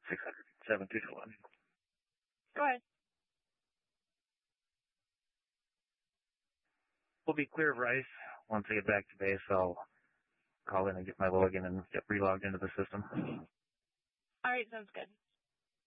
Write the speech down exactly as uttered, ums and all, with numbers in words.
six hundred seven two two one. Go ahead. We'll be clear of Rice. Once I get back to base, I'll call in and get my login and get relogged into the system. All right, sounds good.